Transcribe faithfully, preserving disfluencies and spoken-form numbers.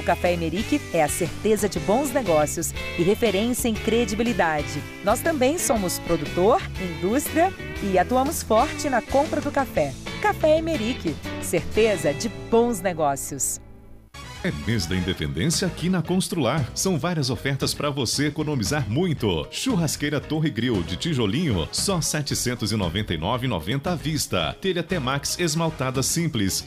Café Emeric é a certeza de bons negócios e referência em credibilidade. Nós também somos produtor, indústria e atuamos forte na compra do café. Café Emeric, certeza de bons negócios. É mês da Independência aqui na Constrular. São várias ofertas para você economizar muito. Churrasqueira Torre Grill de tijolinho, só setecentos e noventa e nove reais e noventa centavos à vista. Telha Temax esmaltada simples,